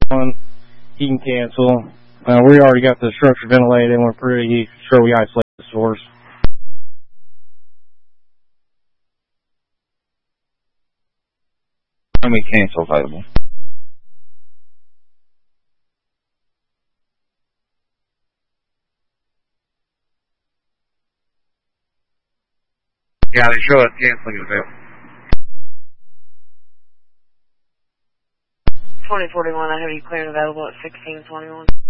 one, he can cancel. We already got the structure ventilated, and we're pretty sure we isolate the source. How many cancel available? Yeah, they show us canceling available. 2041, I have you cleared available at 1621.